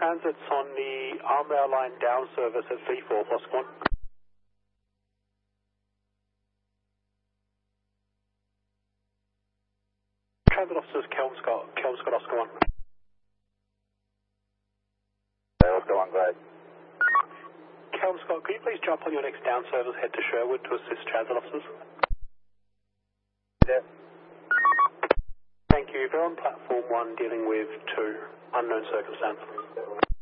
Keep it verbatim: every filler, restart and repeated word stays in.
Transit's on the arm rail line down service at V four plus one. Transit officers, Kelmscott, Kelmscott Oscar one. Hey, Oscar one, great. Kelmscott, could you please jump on your next down service, head to Sherwood to assist transit officers? Yeah. Thank you. They're on platform one dealing with two unknown circumstances.